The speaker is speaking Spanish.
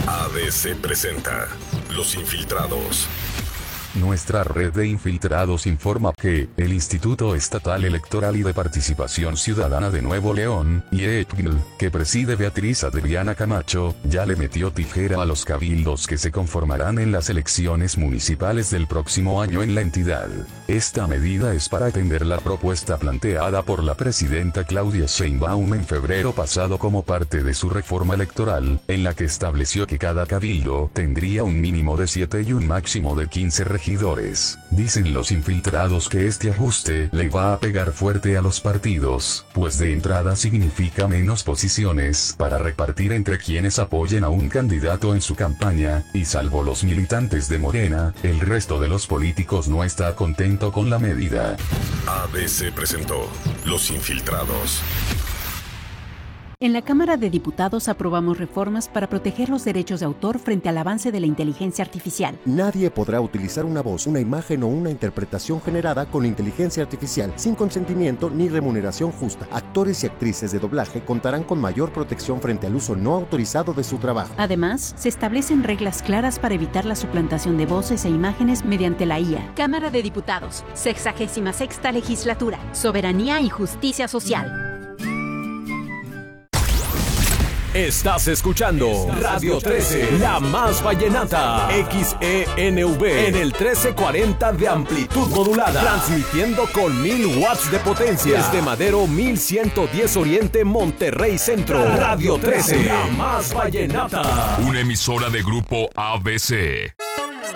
ABC presenta Los Infiltrados. Nuestra red de infiltrados informa que el Instituto Estatal Electoral y de Participación Ciudadana de Nuevo León, IEPGL, que preside Beatriz Adriana Camacho, ya le metió tijera a los cabildos que se conformarán en las elecciones municipales del próximo año en la entidad. Esta medida es para atender la propuesta planteada por la presidenta Claudia Sheinbaum en febrero pasado como parte de su reforma electoral, en la que estableció que cada cabildo tendría un mínimo de 7 y un máximo de 15 regidores. Dicen los infiltrados que este ajuste le va a pegar fuerte a los partidos, pues de entrada significa menos posiciones para repartir entre quienes apoyen a un candidato en su campaña, y salvo los militantes de Morena, el resto de los políticos no está contento con la medida. ABC presentó Los Infiltrados. En la Cámara de Diputados aprobamos reformas para proteger los derechos de autor frente al avance de la inteligencia artificial. Nadie podrá utilizar una voz, una imagen o una interpretación generada con inteligencia artificial sin consentimiento ni remuneración justa. Actores y actrices de doblaje contarán con mayor protección frente al uso no autorizado de su trabajo. Además, se establecen reglas claras para evitar la suplantación de voces e imágenes mediante la IA. Cámara de Diputados, 66ª Legislatura, Soberanía y Justicia Social. Estás escuchando Radio 13, la más vallenata, XENV, en el 1340 de amplitud modulada, transmitiendo con 1000 watts de potencia, desde Madero 1110 Oriente, Monterrey Centro. Radio 13, la más vallenata. Una emisora de Grupo ABC.